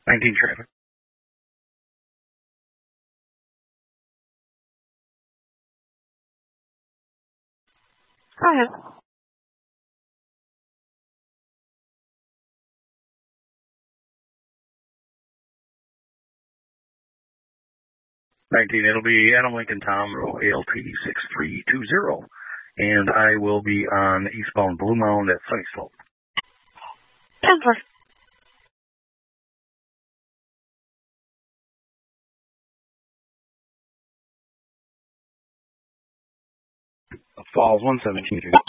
19 traffic. Go ahead. 19, it'll be Adam Lincoln Tom, ALT 6320. And I will be on eastbound Blue Mound at Sunny Slope. 10-4. Falls 117.